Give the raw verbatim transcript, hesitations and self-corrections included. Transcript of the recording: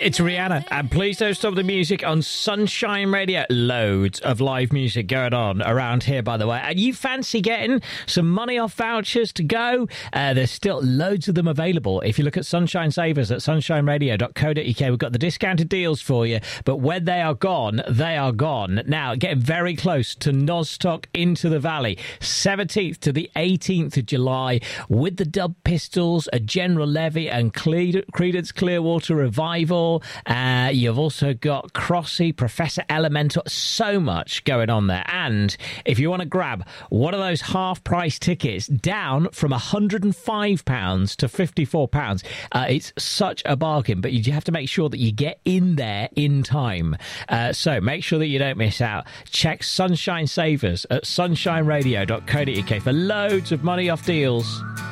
It's Rihanna, and please don't stop the music on Sunshine Radio. Loads of live music going on around here, by the way. And you fancy getting some money off vouchers to go? Uh, there's still loads of them available. If you look at Sunshine Savers at sunshine radio dot co dot uk, we've got the discounted deals for you. But when they are gone, they are gone. Now, getting very close to Nostock Into the Valley, seventeenth to the eighteenth of July, with the Dub Pistols, a General Levy, and Cre- Creedence Clearwater Revival. Uh, you've also got Crossy, Professor Elemental, so much going on there. And if you want to grab one of those half-price tickets down from one hundred five pounds to fifty-four pounds, uh, it's such a bargain, but you have to make sure that you get in there in time. Uh, so make sure that you don't miss out. Check Sunshine Savers at sunshine radio dot co dot uk for loads of money off deals.